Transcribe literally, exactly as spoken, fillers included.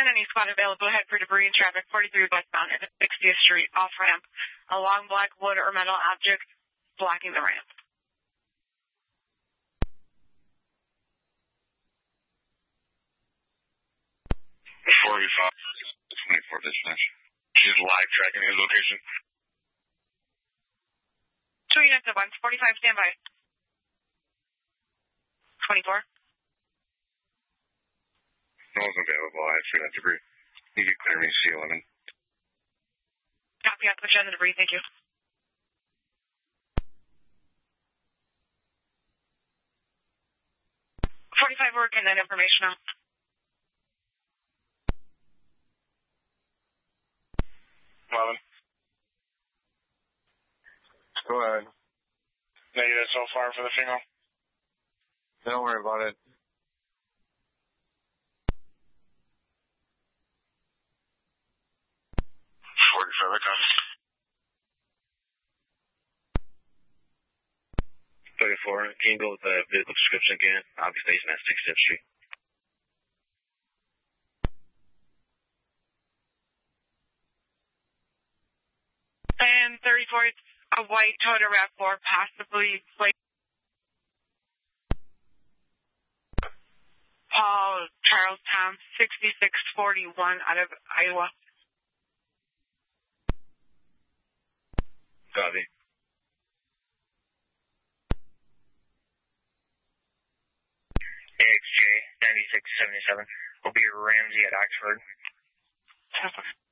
any spot available, head for debris and traffic forty-three westbound at sixtieth Street off-ramp along black wood or metal object blocking the ramp. forty-five, twenty-four dispatch. She's live tracking his location. Two units at one forty-five, stand by. twenty-four. No one's available. I see that debris. You can clear me, C eleven. Copy, I'll put you on the debris. Thank you. forty-five, we're getting that information out. eleven. Go ahead. Negative so far for the female. Don't worry about it. forty-five, I got it. thirty-four, can you go with the vehicle description again? Obviously, station at sixtieth Street. And thirty-four, it's a white Toyota RAV four, possibly plate. Paul Charles Tom, sixty-six forty-one out of Iowa. Copy. A X J ninety-six seventy-seven will be Ramsey at Oxford. Okay.